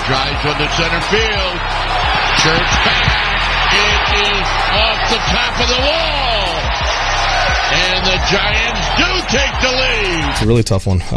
drives one to center field. Church back. It is off the top of the wall. And the Giants do take the lead. It's a really tough one.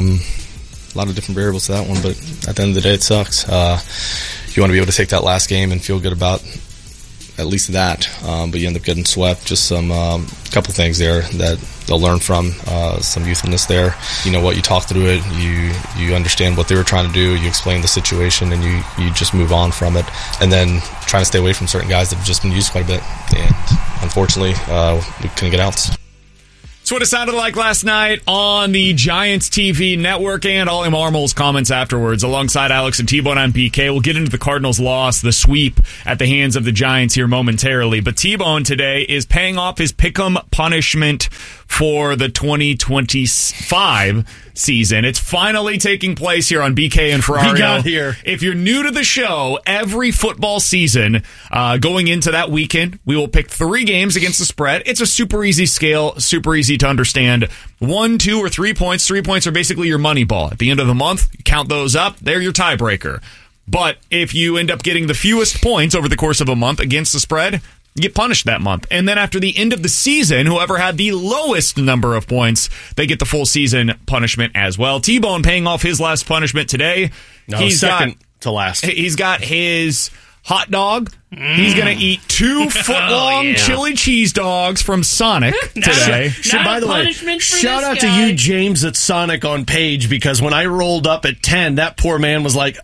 A lot of different variables to that one, but at the end of the day, it sucks. You want to be able to take that last game and feel good about at least that, but you end up getting swept. Just some couple things there that they'll learn from, some youthfulness there. You know what, you talk through it, you understand what they were trying to do, you explain the situation, and you just move on from it. And then trying to stay away from certain guys that have just been used quite a bit. And unfortunately, we couldn't get outs. That's what it sounded like last night on the Giants TV network, and Ollie Marmol's comments afterwards alongside Alex and T-Bone on BK. We'll get into the Cardinals' loss, the sweep at the hands of the Giants here momentarily. But T-Bone today is paying off his pick'em punishment for the 2025 season. It's finally taking place here on BK and Ferrario. We got here. If you're new to the show, every football season, going into that weekend, we will pick 3 games against the spread. It's a super easy scale, super easy to understand. 1, 2, or 3 points. 3 points are basically your money ball. At the end of the month, you count those up. They're your tiebreaker. But if you end up getting the fewest points over the course of a month against the spread, you get punished that month. And then after the end of the season, whoever had the lowest number of points, they get the full season punishment as well. T-Bone paying off his last punishment today. No, second to last. He's got his hot dog. He's going to eat 2 foot-long chili cheese dogs from Sonic today. By the way, shout out to you, James, at Sonic on Page, because when I rolled up at 10, that poor man was like,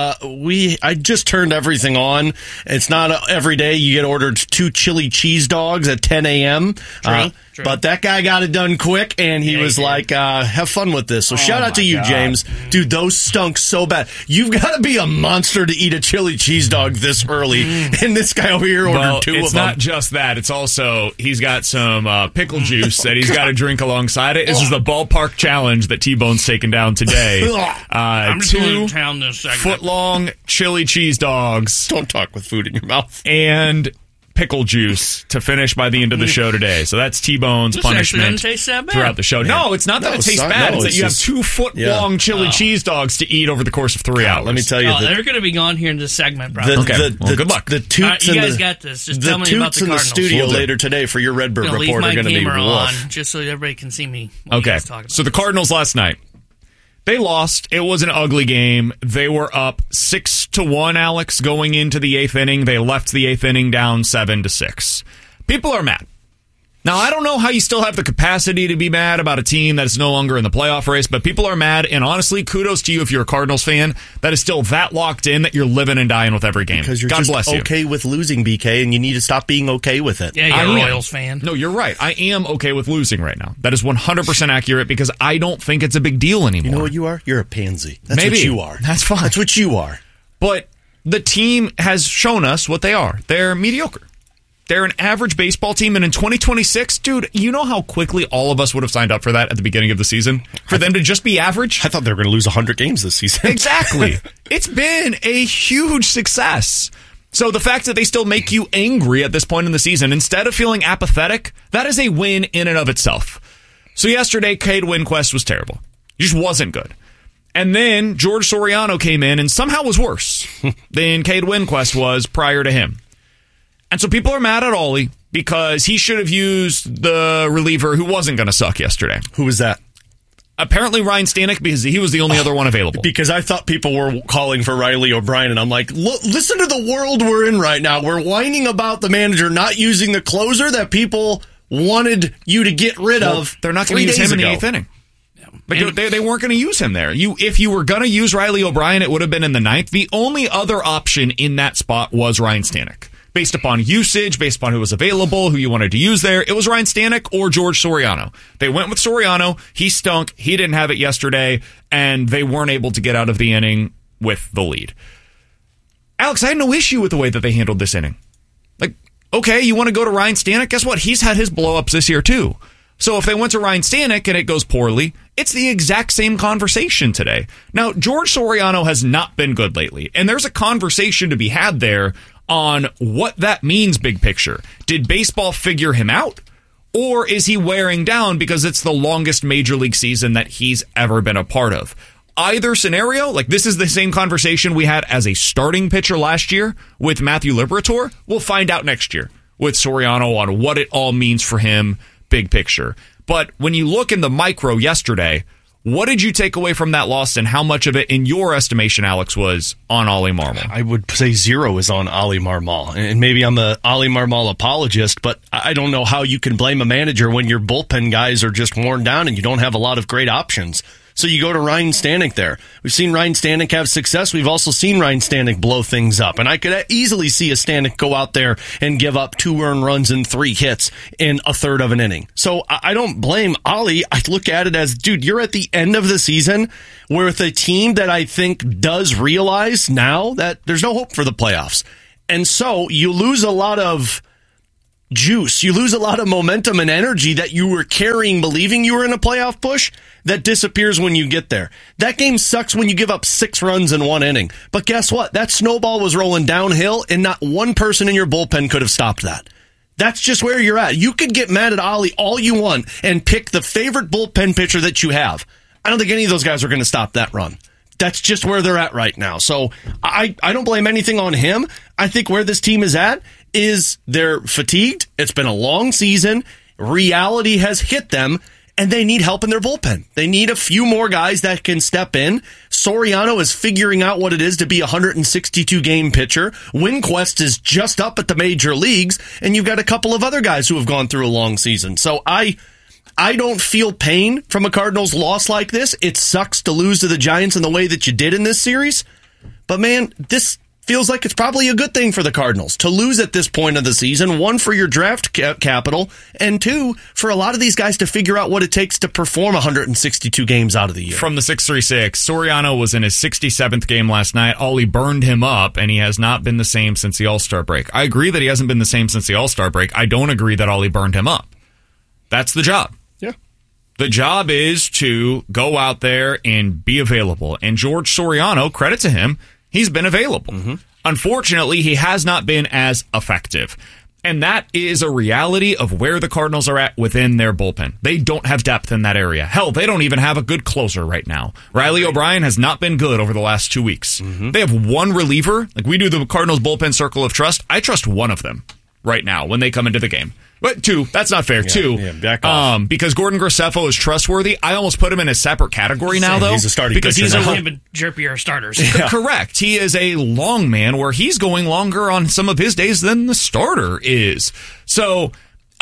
I just turned everything on. It's not every day you get ordered 2 chili cheese dogs at 10 a.m. True. But that guy got it done quick, and he was like, have fun with this. So shout out to you, James. Dude, those stunk so bad. You've got to be a monster to eat a chili cheese dog this early. And this guy over here ordered 2 of them. It's not just that. It's also, he's got some pickle juice that he's got to drink alongside it. This is the ballpark challenge that T-Bone's taken down today. I'm just going to town this 2 foot-long chili cheese dogs. Don't talk with food in your mouth. And pickle juice to finish by the end of the show today. So that's T-Bone's punishment doesn't taste that bad. throughout the show. No, it's not that it tastes bad. It's that you have 2 foot-long chili cheese dogs to eat over the course of 3 hours. Let me tell you. They're going to be gone here in this segment, bro. Good luck. The toots you guys got this. Just tell me about the in the Cardinals. studio later today for your Redbird report are going to be on just so everybody can see me. Okay. So the Cardinals last night, they lost. It was an ugly game. They were up 6-1, Alex, going into the 8th inning. They left the 8th inning down 7-6. People are mad. Now, I don't know how you still have the capacity to be mad about a team that is no longer in the playoff race, but people are mad, and honestly, kudos to you if you're a Cardinals fan that is still that locked in that you're living and dying with every game. Because you're God just bless you. okay with losing, BK, and you need to stop being okay with it. Yeah, you're a Royals fan. No, you're right. I am okay with losing right now. That is 100% accurate because I don't think it's a big deal anymore. You know what you are? You're a pansy. That's Maybe. what you are. That's fine. That's what you are. But the team has shown us what they are. They're mediocre. They're an average baseball team, and in 2026, dude, you know how quickly all of us would have signed up for that at the beginning of the season? For them to just be average? I thought they were going to lose 100 games this season. Exactly. It's been a huge success. So the fact that they still make you angry at this point in the season, instead of feeling apathetic, that is a win in and of itself. So yesterday, Cade Winquist was terrible. He just wasn't good. And then George Soriano came in and somehow was worse than Cade Winquist was prior to him. And so people are mad at Ollie because he should have used the reliever who wasn't going to suck yesterday. Who was that? Apparently Ryan Stanek, because he was the only other one available. Because I thought people were calling for Riley O'Brien, and I'm like, listen to the world we're in right now. We're whining about the manager not using the closer that people wanted you to get rid of. They're not going to use him in the 8th inning. But they weren't going to use him there. If you were going to use Riley O'Brien, it would have been in the 9th. The only other option in that spot was Ryan Stanek. Based upon usage, based upon who was available, who you wanted to use there, it was Ryan Stanek or George Soriano. They went with Soriano. He stunk. He didn't have it yesterday, and they weren't able to get out of the inning with the lead. Alex, I had no issue with the way that they handled this inning. Like, okay, you want to go to Ryan Stanek? Guess what? He's had his blow-ups this year, too. So if they went to Ryan Stanek and it goes poorly, it's the exact same conversation today. Now, George Soriano has not been good lately, and there's a conversation to be had there on what that means big picture. Did baseball figure him out? Or is he wearing down because it's the longest major league season that he's ever been a part of? either scenario, like this is the same conversation we had as a starting pitcher last year with Matthew Liberatore. We'll find out next year with Soriano on what it all means for him, big picture. But when you look in the micro yesterday, what did you take away from that loss, and how much of it, in your estimation, Alex, was on Oli Marmol? I would say 0 is on Oli Marmol. And maybe I'm a Oli Marmol apologist, but I don't know how you can blame a manager when your bullpen guys are just worn down and you don't have a lot of great options. So you go to Ryan Stanek there. We've seen Ryan Stanek have success. We've also seen Ryan Stanek blow things up. And I could easily see a Stanek go out there and give up 2 earned runs and 3 hits in a third of an inning. So I don't blame Oli. I look at it as, dude, you're at the end of the season with a team that I think does realize now that there's no hope for the playoffs. And so you lose a lot of juice. You lose a lot of momentum and energy that you were carrying, believing you were in a playoff push. That disappears when you get there. That game sucks when you give up 6 runs in 1 inning. But guess what? That snowball was rolling downhill, and not one person in your bullpen could have stopped that. That's just where you're at. You could get mad at Oli all you want and pick the favorite bullpen pitcher that you have. I don't think any of those guys are going to stop that run. That's just where they're at right now. So I don't blame anything on him. I think where this team is at is they're fatigued. It's been a long season. Reality has hit them, and they need help in their bullpen. They need a few more guys that can step in. Soriano is figuring out what it is to be a 162-game pitcher. Winquist is just up at the major leagues, and you've got a couple of other guys who have gone through a long season. So I don't feel pain from a Cardinals loss like this. It sucks to lose to the Giants in the way that you did in this series. But, man, this feels like it's probably a good thing for the Cardinals to lose at this point of the season. 1, for your draft capital, and 2, for a lot of these guys to figure out what it takes to perform 162 games out of the year. From the 636, Soriano was in his 67th game last night. Oli burned him up, and he has not been the same since the All-Star break. I agree that he hasn't been the same since the All-Star break. I don't agree that Oli burned him up. That's the job. Yeah. The job is to go out there and be available. And George Soriano, credit to him, he's been available. Mm-hmm. Unfortunately, he has not been as effective. And that is a reality of where the Cardinals are at within their bullpen. They don't have depth in that area. Hell, they don't even have a good closer right now. Riley O'Brien has not been good over the last 2 weeks. Mm-hmm. They have one reliever. Like, we do the Cardinals bullpen circle of trust. I trust one of them right now when they come into the game. But 2, that's not fair. 2, back off. Because Gordon Graceffo is trustworthy. I almost put him in a separate category now, though. He's a starting because pitcher he's now. Him and Jerpy are starters. Yeah. Correct. He is a long man where he's going longer on some of his days than the starter is. So,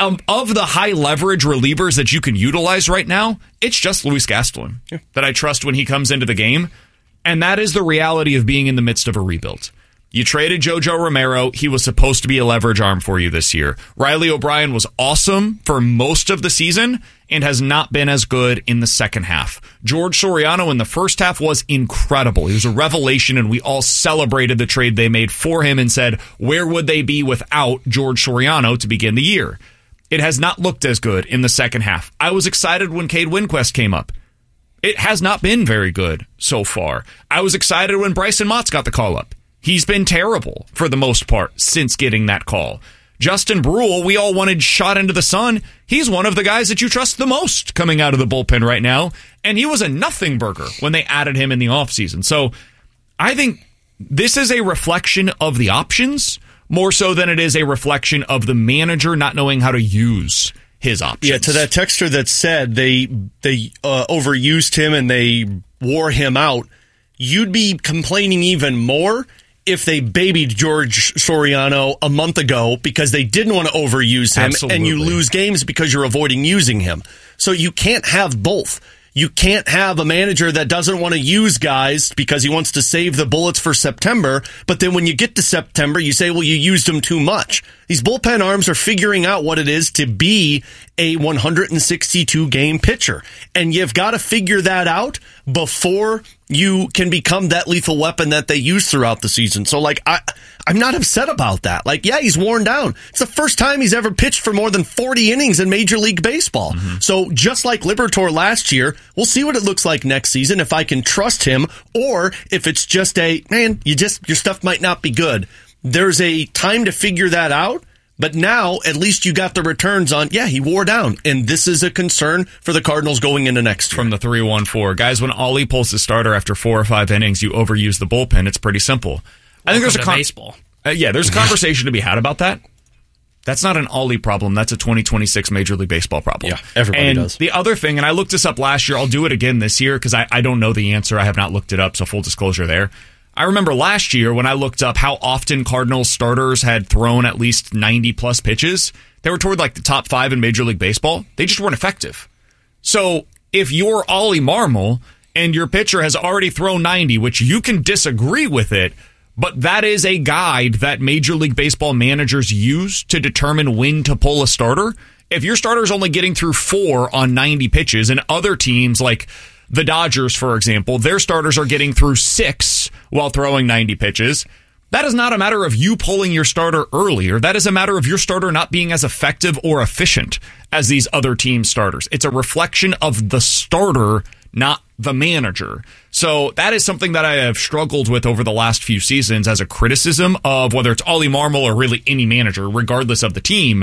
of the high leverage relievers that you can utilize right now, it's just Luis Gastelum that I trust when he comes into the game. And that is the reality of being in the midst of a rebuild. You traded JoJo Romero. He was supposed to be a leverage arm for you this year. Riley O'Brien was awesome for most of the season and has not been as good in the second half. George Soriano in the first half was incredible. He was a revelation, and we all celebrated the trade they made for him and said, where would they be without George Soriano to begin the year? It has not looked as good in the second half. I was excited when Cade Winquist came up. It has not been very good so far. I was excited when Bryson Mott's got the call up. He's been terrible for the most part since getting that call. Justin Brule, we all wanted shot into the sun. He's one of the guys that you trust the most coming out of the bullpen right now, and he was a nothing burger when they added him in the offseason. So I think this is a reflection of the options more so than it is a reflection of the manager not knowing how to use his options. Yeah, to that texter that said they overused him and they wore him out, you'd be complaining even more if they babied George Soriano a month ago because they didn't want to overuse him. Absolutely. And you lose games because you're avoiding using him. So you can't have both. You can't have a manager that doesn't want to use guys because he wants to save the bullets for September, but then when you get to September, you say, well, you used them too much. These bullpen arms are figuring out what it is to be a 162-game pitcher, and you've got to figure that out before you can become that lethal weapon that they use throughout the season. So, I'm not upset about that. Yeah, he's worn down. It's the first time he's ever pitched for more than 40 innings in Major League Baseball. Mm-hmm. So, just like Liberatore last year, we'll see what it looks like next season if I can trust him or if it's just your stuff might not be good. There's a time to figure that out, But now, at least you got the returns on, he wore down. And this is a concern for the Cardinals going into next year. From the 3-1-4. Guys, when Ollie pulls the starter after 4 or 5 innings, you overuse the bullpen. It's pretty simple. I think there's baseball. There's a conversation to be had about that. That's not an Ollie problem. That's a 2026 Major League Baseball problem. Yeah, everybody does. The other thing, and I looked this up last year, I'll do it again this year because I don't know the answer. I have not looked it up, so full disclosure there. I remember last year when I looked up how often Cardinals starters had thrown at least 90-plus pitches, they were toward like the top 5 in Major League Baseball. They just weren't effective. So if you're Ollie Marmol and your pitcher has already thrown 90, which you can disagree with it, but that is a guide that Major League Baseball managers use to determine when to pull a starter. If your starter is only getting through 4 on 90 pitches and other teams like the Dodgers, for example, their starters are getting through 6 while throwing 90 pitches. That is not a matter of you pulling your starter earlier. That is a matter of your starter not being as effective or efficient as these other teams' starters. It's a reflection of the starter, not the manager. So that is something that I have struggled with over the last few seasons as a criticism of whether it's Ollie Marmol or really any manager, regardless of the team.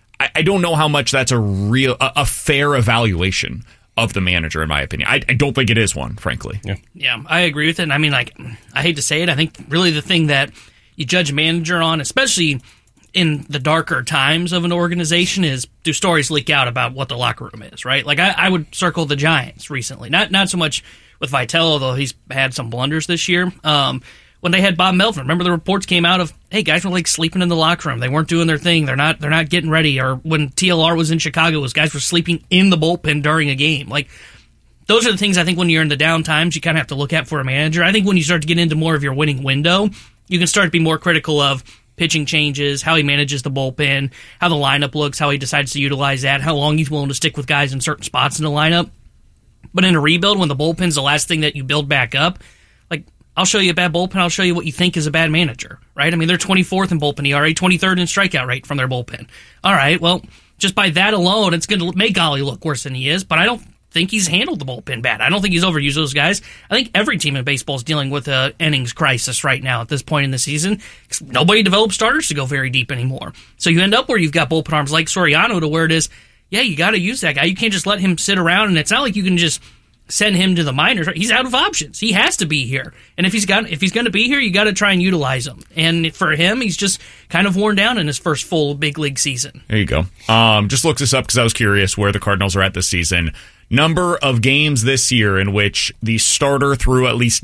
I don't know how much that's a fair evaluation of the manager, in my opinion. I don't think it is one, frankly. Yeah, I agree with it. And I mean, like, I hate to say it, I think really the thing that you judge a manager on, especially in the darker times of an organization, is do stories leak out about what the locker room is, right? Like, I would circle the Giants recently. Not so much with Vitello, though he's had some blunders this year. When they had Bob Melvin, remember the reports came out of, hey, guys were like sleeping in the locker room. They weren't doing their thing. They're not getting ready. Or when TLR was in Chicago, guys were sleeping in the bullpen during a game. Like, those are the things I think when you're in the down times, you kind of have to look at for a manager. I think when you start to get into more of your winning window, you can start to be more critical of pitching changes, how he manages the bullpen, how the lineup looks, how he decides to utilize that, how long he's willing to stick with guys in certain spots in the lineup. But in a rebuild, when the bullpen's the last thing that you build back up, like, I'll show you a bad bullpen, I'll show you what you think is a bad manager, right? I mean, they're 24th in bullpen ERA, 23rd in strikeout rate from their bullpen. All right, well, just by that alone, it's going to make Ollie look worse than he is, but I don't think he's handled the bullpen bad. I don't think he's overused those guys. I think every team in baseball is dealing with an innings crisis right now at this point in the season. Nobody develops starters to go very deep anymore. So you end up where you've got bullpen arms like Soriano to where it is, yeah, you got to use that guy. You can't just let him sit around, and it's not like you can just send him to the minors. He's out of options. He has to be here. And if he's going to be here, you got to try and utilize him. And for him, he's just kind of worn down in his first full big league season. There you go. Just looked this up because I was curious where the Cardinals are at this season. Number of games this year in which the starter threw at least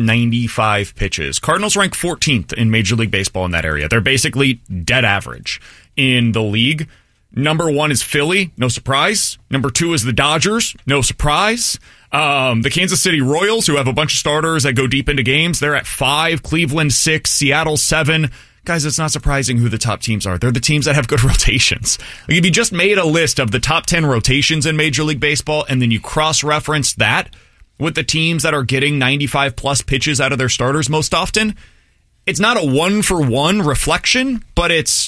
95 pitches. Cardinals rank 14th in Major League Baseball in that area. They're basically dead average in the league. Number 1 is Philly, no surprise. Number 2 is the Dodgers, no surprise. The Kansas City Royals, who have a bunch of starters that go deep into games, they're at 5. Cleveland 6. Seattle 7. Guys, it's not surprising who the top teams are. They're the teams that have good rotations. Like, if you just made a list of the top 10 rotations in Major League Baseball and then you cross-reference that with the teams that are getting 95-plus pitches out of their starters most often, it's not a one-for-one reflection, but it's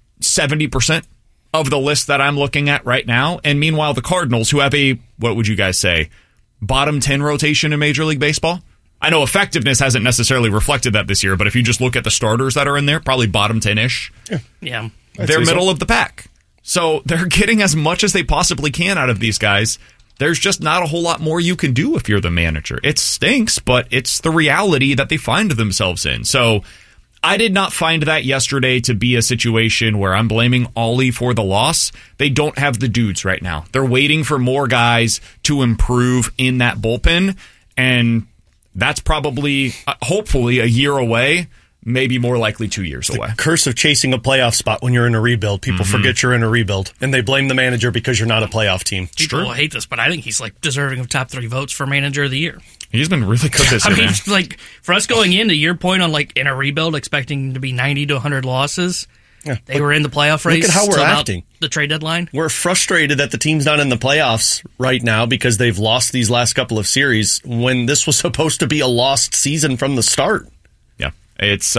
70% of the list that I'm looking at right now. And meanwhile, the Cardinals, who have a, what would you guys say, bottom 10 rotation in Major League Baseball? I know effectiveness hasn't necessarily reflected that this year, but if you just look at the starters that are in there, probably bottom 10-ish. Yeah. They're middle of the pack. So they're getting as much as they possibly can out of these guys. There's just not a whole lot more you can do if you're the manager. It stinks, but it's the reality that they find themselves in. So I did not find that yesterday to be a situation where I'm blaming Ollie for the loss. They don't have the dudes right now. They're waiting for more guys to improve in that bullpen, and that's probably, hopefully, a year away, maybe more likely 2 years away. The curse of chasing a playoff spot when you're in a rebuild. People forget you're in a rebuild, and they blame the manager because you're not a playoff team. People will hate this, but I think he's like deserving of top 3 votes for manager of the year. He's been really good this year, man. Like, for us going into your point on, like, in a rebuild, expecting to be 90 to 100 losses, they were in the playoff race. Look at how we're acting. The trade deadline. We're frustrated that the team's not in the playoffs right now because they've lost these last couple of series when this was supposed to be a lost season from the start. Yeah, it's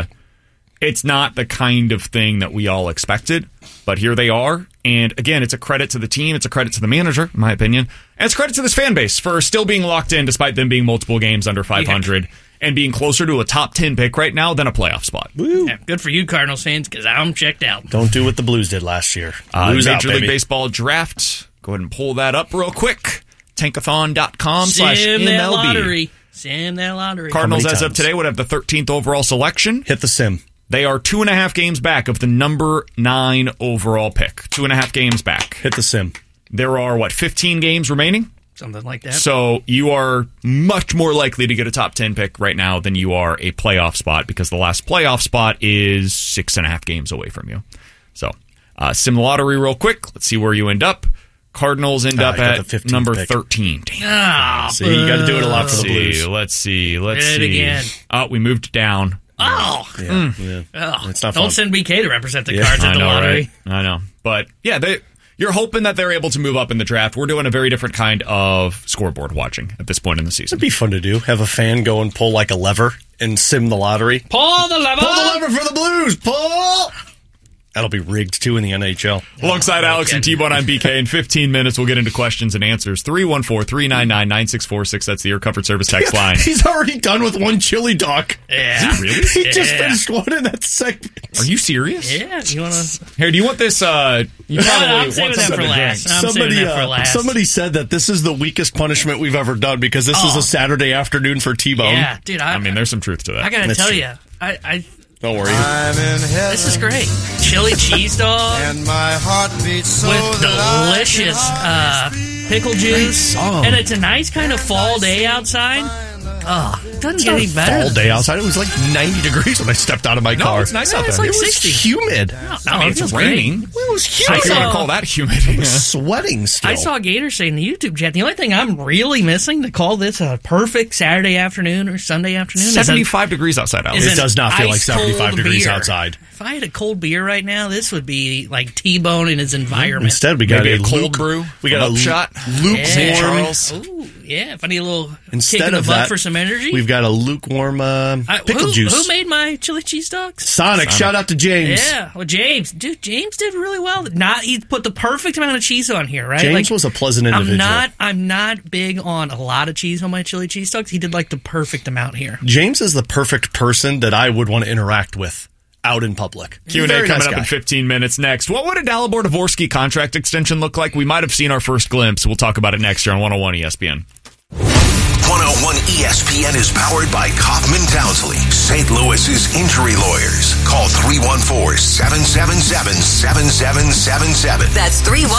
not the kind of thing that we all expected, but here they are. And again, it's a credit to the team. It's a credit to the manager, in my opinion. And it's a credit to this fan base for still being locked in despite them being multiple games under 500. and being closer to a top 10 pick right now than a playoff spot. Yeah, good for you, Cardinals fans, because I'm checked out. Don't do what the Blues did last year. Blues Major out, League baby. Baseball draft. Go ahead and pull that up real quick. Tankathon.com/MLB. Sim that lottery. Cardinals, as of times? today, would have the 13th overall selection. Hit the sim. They are 2.5 games back of the number 9 overall pick. 2.5 games back. Hit the sim. There are, 15 games remaining? Something like that. So you are much more likely to get a top 10 pick right now than you are a playoff spot, because the last playoff spot is 6.5 games away from you. So, sim lottery real quick. Let's see where you end up. Cardinals end up got at the 15th number pick. 13. Damn. See, you got to do it a lot for the Blues. Let's see. Did it again. Oh, we moved down. Oh. Yeah. Oh. It's not Don't fun. send BK to represent the Cards at the lottery. Right? I know. But, yeah, you're hoping that they're able to move up in the draft. We're doing a very different kind of scoreboard watching at this point in the season. It'd be fun to do. Have a fan go and pull like a lever and sim the lottery. Pull the lever. Pull the lever for the Blues. Pull. That'll be rigged too in the NHL. Alongside Alex and T-Bone, I'm BK. In 15 minutes, we'll get into questions and answers. 314-399-9646. That's the Air Comfort Service text line. He's already done with one chili dog. Yeah. Really? He just finished one in that segment. Are you serious? Yeah. You want to? Here, do you want this? You probably I'm want saving that something for to last. drink. I'm saving that for last. Somebody said that this is the weakest punishment we've ever done because this is a Saturday afternoon for T-Bone. Yeah, dude. I mean, there's some truth to that. I gotta That's tell true. you, I Don't worry. this is great. Chili cheese dog And my heart beats so with delicious pickle juice, song. and it's a nice kind of fall day outside. Oh, doesn't get any better. All day outside. It was like 90 degrees when I stepped out of my No, car. it's nice out It's there. like It was 60. humid. No, I mean, it it's feels raining. great. It was If humid. you want saw- to call that humid. Sweating still. I saw Gator say in the YouTube chat, the only thing I'm really missing to call this a perfect Saturday afternoon or Sunday afternoon is 75 degrees outside, Alex. is It does not feel like ice 75 cold degrees beer. outside. If I had a cold beer right now, this would be like T-Bone in his environment. Instead, we got Maybe a a cold Luke- brew. We got a Upshot. lukewarm. Yeah. Charles. Ooh, yeah. If I need a little kick Instead in the of butt that, for some energy. we've got a lukewarm pickle juice. Who made my chili cheese dogs? Sonic. Shout out to James. Yeah, well, James. Dude, James did really well. He put the perfect amount of cheese on here, right? James was a pleasant individual. I'm not big on a lot of cheese on my chili cheese dogs. He did like the perfect amount here. James is the perfect person that I would want to interact with out in public. Q&A Very coming nice up guy. in 15 minutes next. What would a Dalibor Dvorsky contract extension look like? We might have seen our first glimpse. We'll talk about it next year on 101 ESPN. 101 ESPN is powered by Kaufman Townsley, St. Louis's injury lawyers. Call 314-777-7777. That's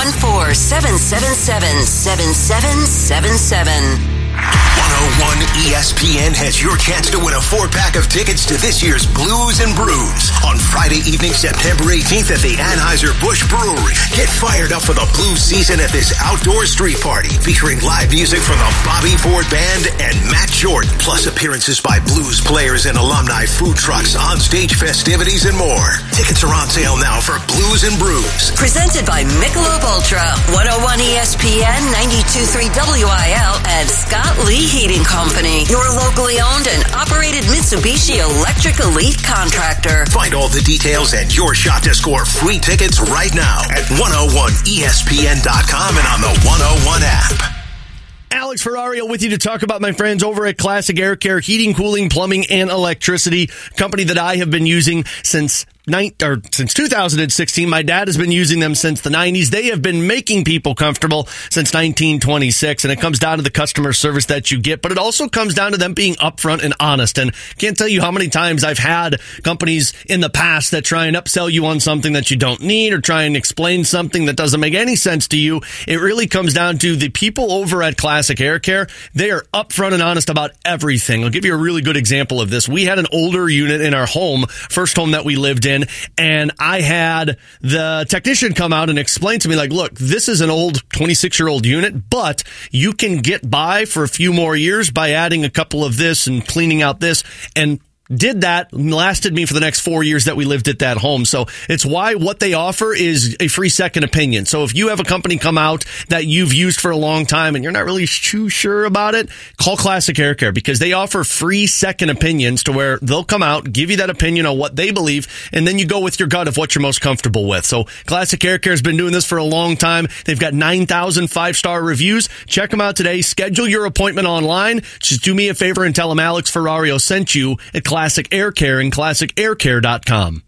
314-777-7777. 101 ESPN has your chance to win a 4-pack of tickets to this year's Blues and Brews on Friday evening, September 18th at the Anheuser-Busch Brewery. Get fired up for the Blues season at this outdoor street party featuring live music from the Bobby Ford Band and Matt Jordan, plus appearances by Blues players and alumni, food trucks, onstage festivities, and more. Tickets are on sale now for Blues and Brews. Presented by Michelob Ultra, 101 ESPN, 92.3 WIL, and Scott Lee Heating Company, your locally owned and operated Mitsubishi Electric Elite contractor. Find all the details and your shot to score free tickets right now at 101ESPN.com and on the 101 app. Alex Ferrario with you to talk about my friends over at Classic Air Care, heating, cooling, plumbing, and electricity, company that I have been using since 2016. My dad has been using them since the 90s. They have been making people comfortable since 1926, and it comes down to the customer service that you get, but it also comes down to them being upfront and honest. And can't tell you how many times I've had companies in the past that try and upsell you on something that you don't need or try and explain something that doesn't make any sense to you. It really comes down to the people over at Classic Air Care. They are upfront and honest about everything. I'll give you a really good example of this. We had an older unit in our home, first home that we lived in, and I had the technician come out and explain to me, like, look, this is an old 26-year-old unit, but you can get by for a few more years by adding a couple of this and cleaning out this. And did that, lasted me for the next 4 years that we lived at that home. So it's why what they offer is a free second opinion. So if you have a company come out that you've used for a long time and you're not really too sure about it, call Classic Air Care, because they offer free second opinions to where they'll come out, give you that opinion on what they believe, and then you go with your gut of what you're most comfortable with. So Classic Air Care has been doing this for a long time. They've got 9,000 5-star reviews. Check them out today. Schedule your appointment online. Just do me a favor and tell them Alex Ferrario sent you at Classic Air Care and classicaircare.com.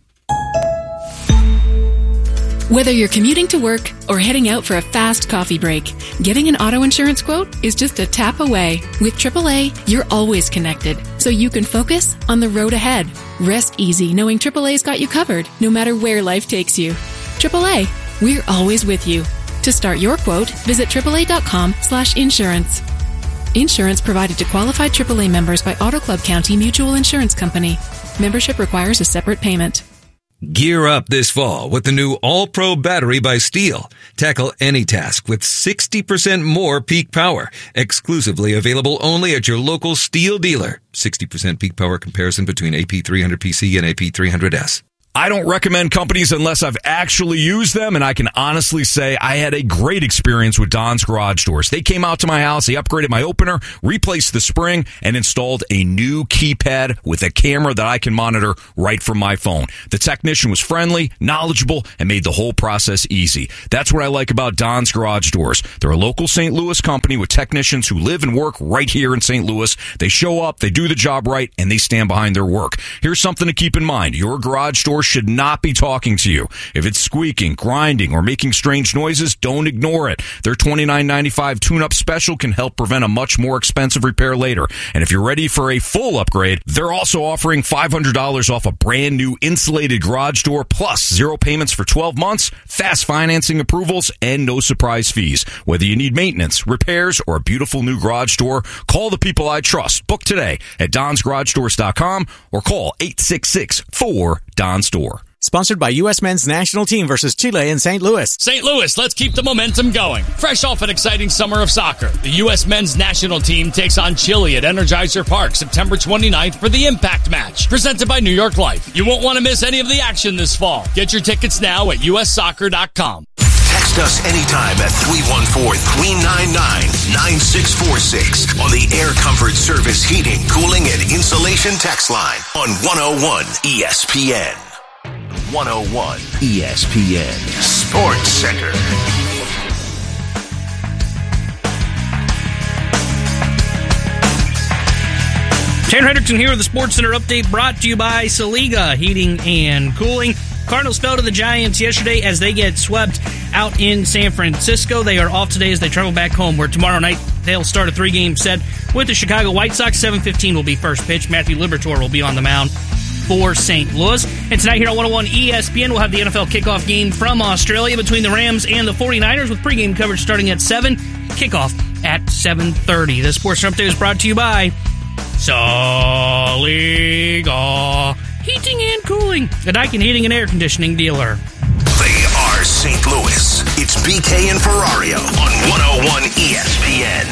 Whether you're commuting to work or heading out for a fast coffee break, getting an auto insurance quote is just a tap away. With AAA, you're always connected, so you can focus on the road ahead. Rest easy knowing AAA's got you covered, no matter where life takes you. AAA, we're always with you. To start your quote, visit AAA.com/insurance. Insurance provided to qualified AAA members by Auto Club County Mutual Insurance Company. Membership requires a separate payment. Gear up this fall with the new All-Pro battery by Steel. Tackle any task with 60% more peak power. Exclusively available only at your local Steel dealer. 60% peak power comparison between AP300PC and AP300S. I don't recommend companies unless I've actually used them, and I can honestly say I had a great experience with Don's Garage Doors. They came out to my house, they upgraded my opener, replaced the spring, and installed a new keypad with a camera that I can monitor right from my phone. The technician was friendly, knowledgeable, and made the whole process easy. That's what I like about Don's Garage Doors. They're a local St. Louis company with technicians who live and work right here in St. Louis. They show up, they do the job right, and they stand behind their work. Here's something to keep in mind. Your garage door should not be talking to you. If it's squeaking, grinding, or making strange noises, don't ignore it. Their $29.95 tune-up special can help prevent a much more expensive repair later. And if you're ready for a full upgrade, they're also offering $500 off a brand new insulated garage door, plus 0 payments for 12 months, fast financing approvals, and no surprise fees. Whether you need maintenance, repairs, or a beautiful new garage door, call the people I trust. Book today at donsgaragedoors.com or call 866-4-DONS-DOOR. Sponsored by U.S. Men's National Team versus Chile in St. Louis. St. Louis, let's keep the momentum going. Fresh off an exciting summer of soccer, the U.S. Men's National Team takes on Chile at Energizer Park September 29th for the Impact Match, presented by New York Life. You won't want to miss any of the action this fall. Get your tickets now at ussoccer.com. Text us anytime at 314-399-9646 on the Air Comfort Service Heating, Cooling, and Insulation text line on 101 ESPN. 101 ESPN Sports Center. Tanner Hendrickson here with the Sports Center update, brought to you by Saliga Heating and Cooling. Cardinals fell to the Giants yesterday as they get swept out in San Francisco. They are off today as they travel back home, where tomorrow night they'll start a 3-game set with the Chicago White Sox. 7:15 will be first pitch. Matthew Liberatore will be on the mound for St. Louis. And tonight here on 101 ESPN, we'll have the NFL kickoff game from Australia between the Rams and the 49ers, with pregame coverage starting at 7, kickoff at 7:30. The Sports Center update is brought to you by Saliga Heating and Cooling, a Daikin heating and air conditioning dealer. They are St. Louis. It's BK and Ferrario on 101 ESPN.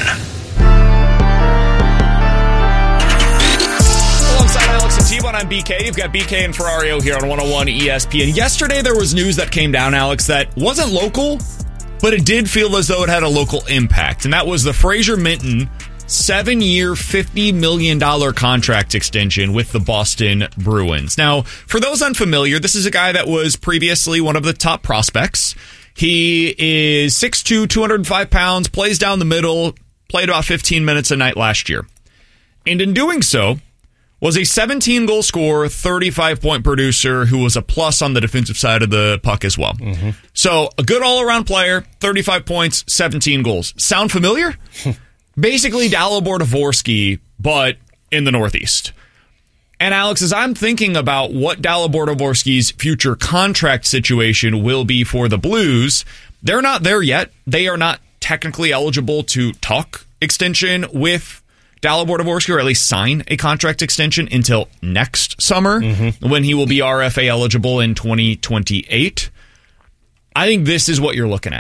Alongside Alex and T-Bone, I'm BK. You've got BK and Ferrario here on 101 ESPN. Yesterday there was news that came down, Alex, that wasn't local, but it did feel as though it had a local impact, and that was the Fraser Minton 7-year, $50 million contract extension with the Boston Bruins. Now, for those unfamiliar, this is a guy that was previously one of the top prospects. He is 6'2", 205 pounds, plays down the middle, played about 15 minutes a night last year. And in doing so, was a 17-goal scorer, 35-point producer who was a plus on the defensive side of the puck as well. Mm-hmm. So, a good all-around player, 35 points, 17 goals. Sound familiar? Basically, Dalibor Dvorsky, but in the Northeast. And Alex, as I'm thinking about what Dalibor Dvorsky's future contract situation will be for the Blues, they're not there yet. They are not technically eligible to talk extension with Dalibor Dvorsky, or at least sign a contract extension until next summer, when he will be RFA eligible in 2028. I think this is what you're looking at.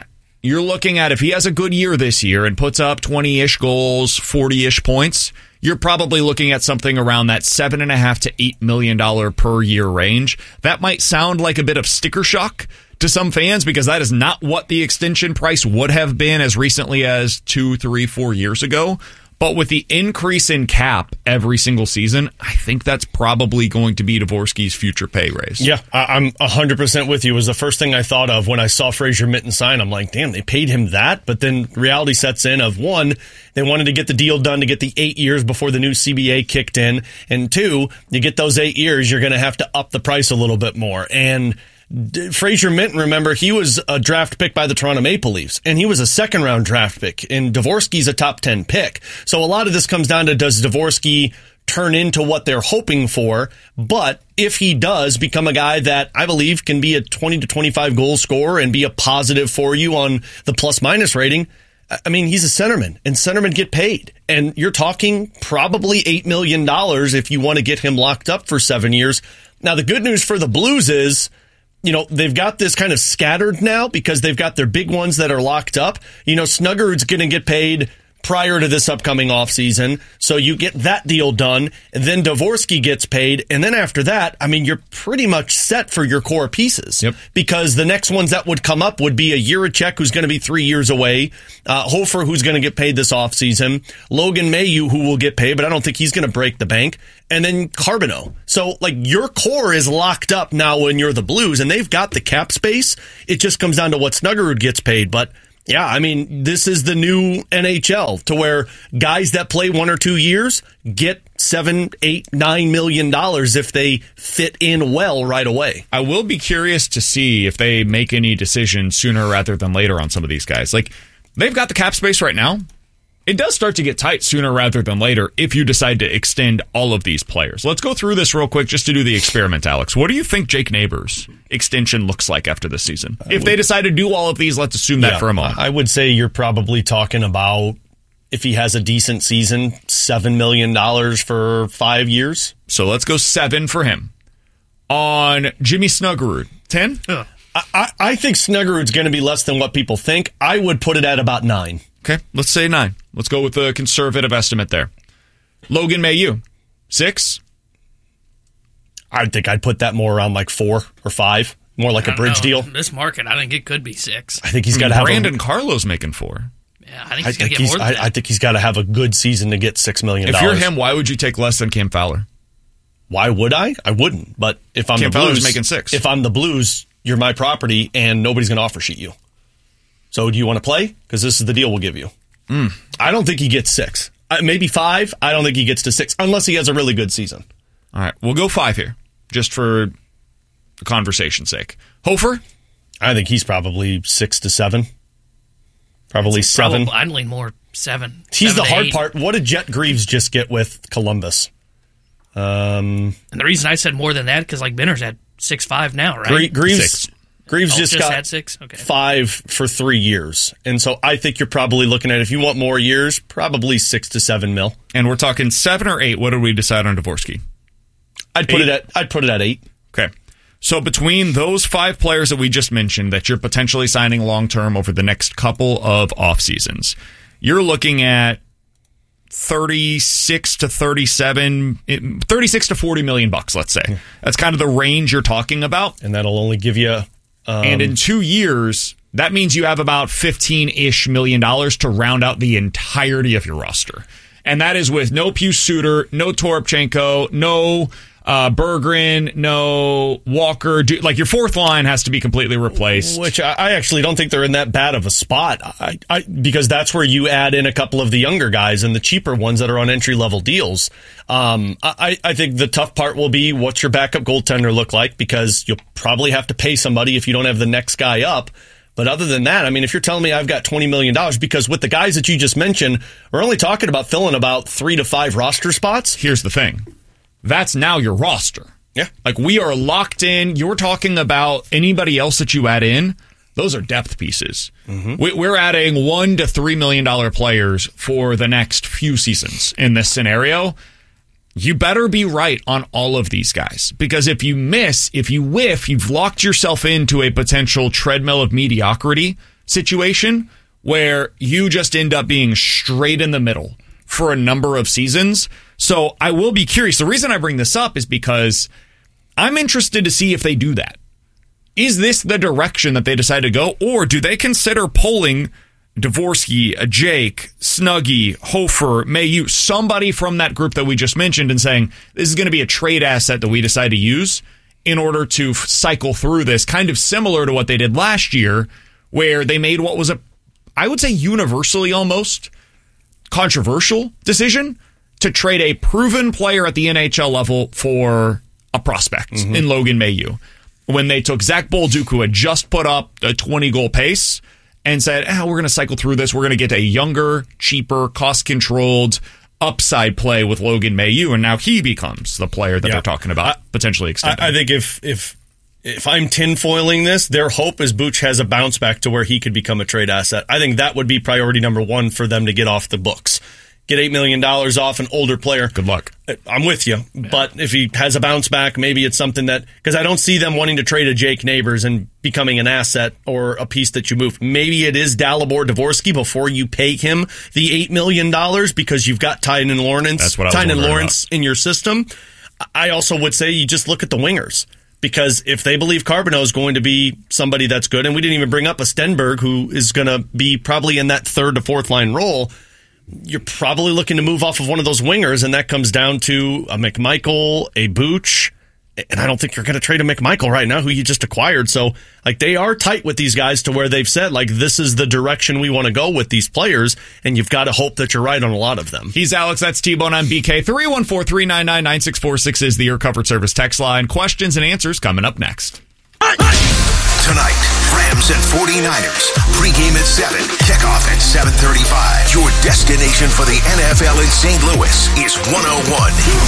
you're looking at if he has a good year this year and puts up 20-ish goals, 40-ish points, you're probably looking at something around that $7.5 to $8 million per year range. That might sound like a bit of sticker shock to some fans because that is not what the extension price would have been as recently as 2, 3, 4 years ago. But with the increase in cap every single season, I think that's probably going to be Dvorsky's future pay raise. Yeah, I'm 100% with you. It was the first thing I thought of when I saw Fraser Minten sign. I'm like, damn, they paid him that? But then reality sets in of, one, they wanted to get the deal done to get the 8 years before the new CBA kicked in. And two, you get those 8 years, you're going to have to up the price a little bit more. And Fraser Minten, remember, he was a draft pick by the Toronto Maple Leafs, and he was a second-round draft pick, and Dvorsky's a top 10 pick. So a lot of this comes down to, does Dvorsky turn into what they're hoping for? But if he does become a guy that I believe can be a 20 to 25 goal scorer and be a positive for you on the plus-minus rating, I mean, he's a centerman, and centermen get paid. And you're talking probably $8 million if you want to get him locked up for 7 years. Now, the good news for the Blues is, you know, they've got this kind of scattered now because they've got their big ones that are locked up. You know, Snuggerud's going to get paid prior to this upcoming offseason, so you get that deal done, and then Dvorsky gets paid, and then after that, I mean, you're pretty much set for your core pieces. Yep. Because the next ones that would come up would be a Jiricek, who's going to be 3 years away, Hofer, who's going to get paid this offseason, Logan Mailloux, who will get paid, but I don't think he's going to break the bank, and then Carbonneau. So, like, your core is locked up now when you're the Blues, and they've got the cap space. It just comes down to what Snuggerud gets paid, but yeah, I mean, this is the new NHL to where guys that play 1 or 2 years get $7, $8, $9 million if they fit in well right away. I will be curious to see if they make any decisions sooner rather than later on some of these guys. Like, they've got the cap space right now. It does start to get tight sooner rather than later if you decide to extend all of these players. Let's go through this real quick just to do the experiment, Alex. What do you think Jake Neighbors' extension looks like after this season? If they decide to do all of these, let's assume that for a moment. I would say you're probably talking about, if he has a decent season, $7 million for 5 years. So let's go 7 for him. On Jimmy Snuggerud, 10? I think Snuggerud's going to be less than what people think. I would put it at about 9. Okay, let's say 9. Let's go with the conservative estimate there. Logan Mailloux, 6? I think I'd put that more around like 4 or 5. More like a bridge deal. This market, I think it could be 6. I think he's got to have Brandon Carlo's making 4. Yeah, I think he's going to get more than that. I think he's got to have a good season to get $6 million. If you're him, why would you take less than Cam Fowler? Why would I? I wouldn't. But if I'm Cam the Blues, Fowler's making 6. If I'm the Blues, you're my property, and nobody's going to offer sheet you. So do you want to play? Because this is the deal we'll give you. I don't think he gets 6. Maybe 5. I don't think he gets to 6 unless he has a really good season. All right, we'll go 5 here, just for the conversation's sake. Hofer? I think he's probably 6 to 7. Probably 7. I'd lean more 7. He's 7 the to hard 8. part. What did Jet Greaves just get with Columbus? And the reason I said more than that, because like Benner's at 6'5" now, right? Greaves just got had 6? Okay. 5 for 3 years. And so I think you're probably looking at, if you want more years, probably 6 to 7 mil. And we're talking 7 or 8. What did we decide on Dvorsky? I'd put it at 8. Okay. So between those 5 players that we just mentioned that you're potentially signing long-term over the next couple of off seasons, you're looking at 36 to 37, 36 to 40 million bucks, let's say. That's kind of the range you're talking about. And that'll only give you and in 2 years, that means you have about $15-ish million to round out the entirety of your roster. And that is with no Pius Suter, no Toropchenko, no Berggren, no Walker. Like, your fourth line has to be completely replaced. Which I actually don't think they're in that bad of a spot. Because that's where you add in a couple of the younger guys and the cheaper ones that are on entry-level deals. I think the tough part will be, what's your backup goaltender look like? Because you'll probably have to pay somebody if you don't have the next guy up. But other than that, I mean, if you're telling me I've got $20 million, because with the guys that you just mentioned, we're only talking about filling about 3 to 5 roster spots. Here's the thing. That's now your roster. Yeah. Like, we are locked in. You're talking about anybody else that you add in. Those are depth pieces. Mm-hmm. We're adding $1 to $3 million players for the next few seasons in this scenario. You better be right on all of these guys, because if you miss, if you whiff, you've locked yourself into a potential treadmill of mediocrity situation where you just end up being straight in the middle for a number of seasons. So I will be curious. The reason I bring this up is because I'm interested to see if they do that. Is this the direction that they decide to go, or do they consider pulling Dvorsky, Jake, Snuggie, Hofer, Mayu, somebody from that group that we just mentioned, and saying this is going to be a trade asset that we decide to use in order to cycle through this, kind of similar to what they did last year, where they made what was I would say universally almost controversial decision to trade a proven player at the NHL level for a prospect in Logan Mailloux. When they took Zach Bolduc, who had just put up a 20-goal pace, and said, we're going to cycle through this. We're going to get a younger, cheaper, cost-controlled upside play with Logan Mailloux, and now he becomes the player that they're talking about potentially extending. I think if I'm tinfoiling this, their hope is Buch has a bounce back to where he could become a trade asset. I think that would be priority number one for them to get off the books. Get $8 million off an older player. Good luck. I'm with you. Yeah. But if he has a bounce back, maybe it's something that, because I don't see them wanting to trade a Jake Neighbors and becoming an asset or a piece that you move. Maybe it is Dalibor Dvorsky before you pay him the $8 million because you've got Tynan Lawrence in your system. I also would say you just look at the wingers. Because if they believe Carbonneau is going to be somebody that's good, and we didn't even bring up a Stenberg who is going to be probably in that third to fourth line role, you're probably looking to move off of one of those wingers, and that comes down to a McMichael, a Buch, and I don't think you're going to trade a McMichael right now, who you just acquired. So, they are tight with these guys to where they've said, this is the direction we want to go with these players, and you've got to hope that you're right on a lot of them. He's Alex, that's T-Bone, I'm BK. 314-399-9646 is the Your Covered Service text line. Questions and answers coming up next. Tonight, Rams and 49ers. Pre-game at 7. Kickoff at 7:35. Your destination for the NFL in St. Louis is 101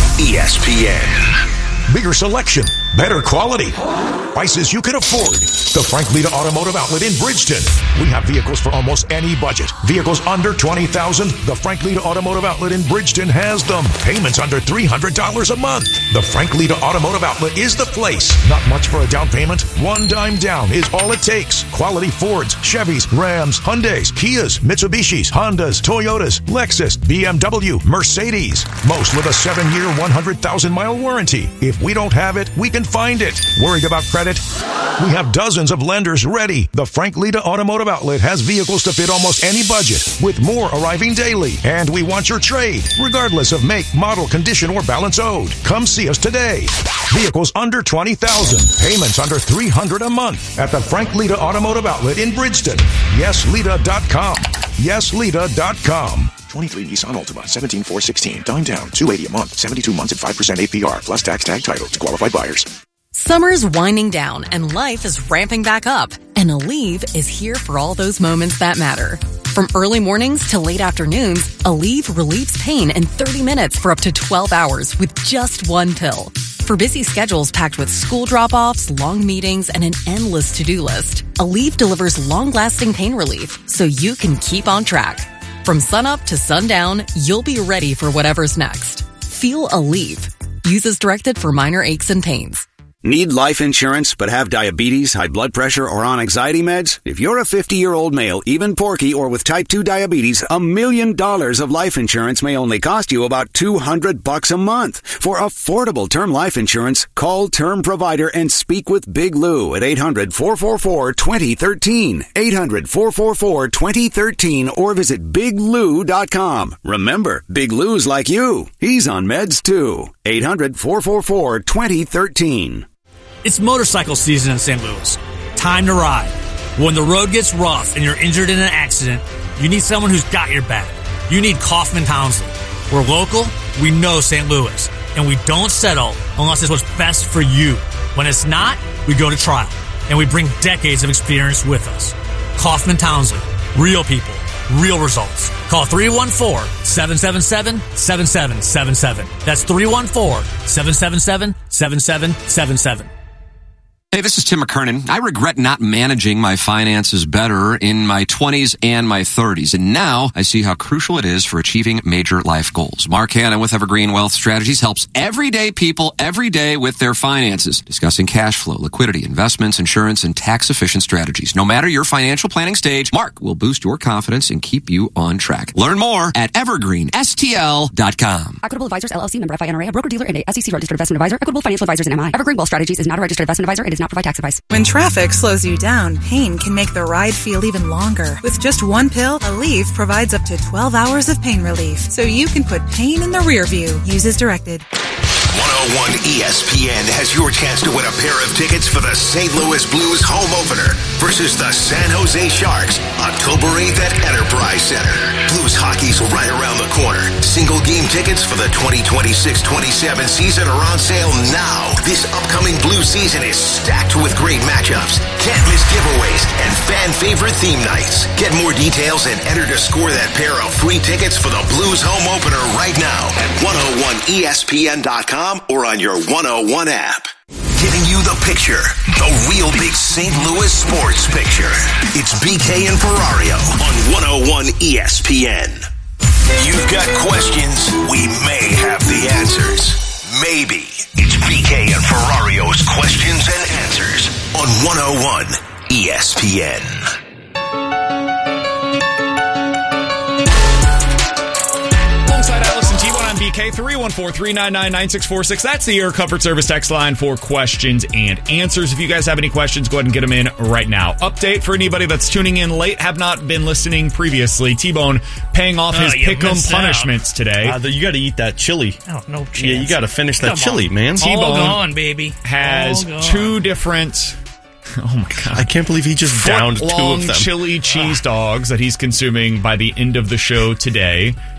ESPN. Bigger selection, better quality, prices you can afford. The Frank Lita Automotive Outlet in Bridgeton. We have vehicles for almost any budget. Vehicles under $20,000. The Frank Lita Automotive Outlet in Bridgeton has them. Payments under $300 a month. The Frank Lita Automotive Outlet is the place. Not much for a down payment. $1 down is all it takes. Quality Fords, Chevys, Rams, Hyundais, Kias, Mitsubishis, Hondas, Toyotas, Lexus, BMW, Mercedes. Most with a 7-year, 100,000-mile warranty. If we don't have it, we can find it. Worried about credit? We have dozens of lenders ready. The Frank Lita Automotive Outlet has vehicles to fit almost any budget, with more arriving daily. And we want your trade, regardless of make, model, condition, or balance owed. Come see us today. Vehicles under $20,000. Payments under $300 a month at the Frank Lita Automotive Outlet in Bridgeton. YesLita.com. YesLita.com. 23 Nissan Altima, 17,416. Dime down, $280 a month, 72 months at 5% APR, plus tax tag title to qualified buyers. Summer's winding down and life is ramping back up. And Aleve is here for all those moments that matter. From early mornings to late afternoons, Aleve relieves pain in 30 minutes for up to 12 hours with just one pill. For busy schedules packed with school drop-offs, long meetings, and an endless to-do list, Aleve delivers long-lasting pain relief so you can keep on track. From sunup to sundown, you'll be ready for whatever's next. Feel Aleve. Use as directed for minor aches and pains. Need life insurance but have diabetes, high blood pressure, or on anxiety meds? If you're a 50-year-old male, even porky, or with type 2 diabetes, $1 million of life insurance may only cost you about $200 a month. For affordable term life insurance, call Term Provider and speak with Big Lou at 800-444-2013. 800-444-2013 or visit biglou.com. Remember, Big Lou's like you. He's on meds too. 800-444-2013. It's motorcycle season in St. Louis. Time to ride. When the road gets rough and you're injured in an accident, you need someone who's got your back. You need Kaufman Townsley. We're local, we know St. Louis, and we don't settle unless it's what's best for you. When it's not, we go to trial, and we bring decades of experience with us. Kaufman Townsley. Real people. Real results. Call 314-777-7777. That's 314-777-7777. Hey, this is Tim McKernan. I regret not managing my finances better in my 20s and my 30s. And now I see how crucial it is for achieving major life goals. Mark Hanna with Evergreen Wealth Strategies helps everyday people every day with their finances, discussing cash flow, liquidity, investments, insurance, and tax-efficient strategies. No matter your financial planning stage, Mark will boost your confidence and keep you on track. Learn more at evergreenstl.com. Equitable Advisors, LLC, member FINRA, a broker-dealer and a SEC registered investment advisor. Equitable Financial Advisors and MI. Evergreen Wealth Strategies is not a registered investment advisor and does not provide tax advice. When traffic slows you down, pain can make the ride feel even longer. With just one pill, Aleve provides up to 12 hours of pain relief, so you can put pain in the rear view. Use as directed. 101 ESPN has your chance to win a pair of tickets for the St. Louis Blues home opener versus the San Jose Sharks, October 8th at Enterprise Center. Blues hockey's right around the corner. Single game tickets for the 2026-27 season are on sale now. This upcoming Blues season is stacked with great matchups, can't miss giveaways, and fan favorite theme nights. Get more details and enter to score that pair of free tickets for the Blues home opener right now at 101ESPN.com or on your 101 app. Giving you the picture, the real big St. Louis sports picture. It's BK and Ferrario on 101 ESPN. You've got questions, we may have the answers. Maybe. It's BK and Ferrario's questions and answers on 101 ESPN. Alongside Allison T1 on BK, 314-399-9646. That's the Air Comfort Service text line for questions and answers. If you guys have any questions, go ahead and get them in right now. Update for anybody that's tuning in late, have not been listening previously. T-Bone paying off his pick'em punishments today. You got to eat that chili. Oh, no chance. Yeah, you got to finish that chili, man. T-Bone all gone, baby. has two different... Oh my God. I can't believe he just downed two of them. Chili cheese dogs that he's consuming by the end of the show today.